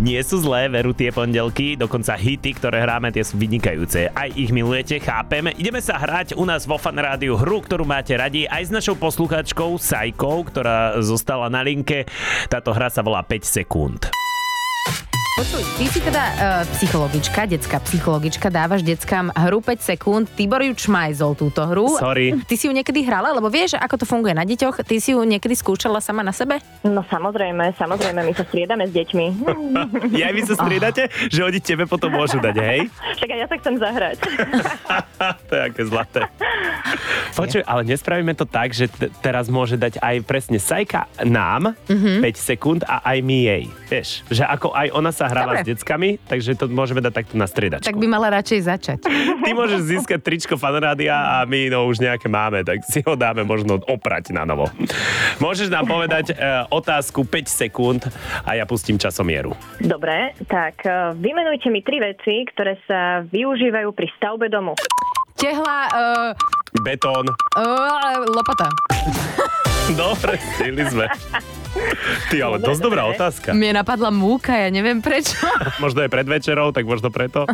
Nie sú zlé, veru, tie pondelky, dokonca hity, ktoré hráme, tie sú vynikajúce. Aj ich milujete, chápeme. Ideme sa hrať u nás vo Fan Rádiu hru, ktorú máte radi, aj s našou posluchačkou Sajkou, ktorá zostala na linke. Táto hra sa volá 5 sekúnd. Počuj, ty si teda psychologička, detská psychologička, dávaš deckám hru 5 sekúnd, Tibor ju čmajzol túto hru. Sorry. Ty si ju niekedy hrala, lebo vieš, ako to funguje na deťoch? Ty si ju niekedy skúšala sama na sebe? No samozrejme, my sa striedame s deťmi. Ja vy sa striedate, že oni tebe potom môžu dať, hej? Však aj ja sa chcem zahrať. To je aké zlaté. Počuj, ale nespravíme to tak, že teraz môže dať aj presne Sajka nám 5 sekúnd a aj my jej. Vieš, že ako aj ona sa hráva s deckami, takže to môžeme dať takto na striedačku. Tak by mala radšej začať. Ty môžeš získať tričko Fan Rádia a my už nejaké máme, tak si ho dáme možno oprať na novo. Môžeš nám povedať otázku 5 sekúnd a ja pustím časomieru. Dobre, tak vymenujte mi 3 veci, ktoré sa využívajú pri stavbe domu. Tehla, Betón. lopata. Dobre, stihli sme. Ty, ale dosť dobrá otázka. Mne napadla múka, ja neviem prečo. Možno je pred večerou, tak možno preto.